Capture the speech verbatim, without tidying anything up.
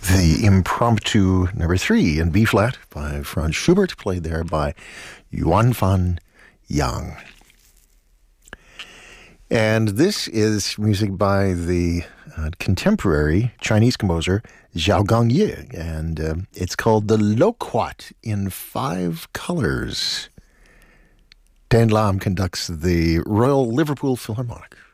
the Impromptu number three in B-flat by Franz Schubert, played there by Yuan Fan Yang. And this is music by the uh, contemporary Chinese composer Zhao Gangye, and uh, it's called the Loquat in Five Colors. Dan Lam conducts the Royal Liverpool Philharmonic.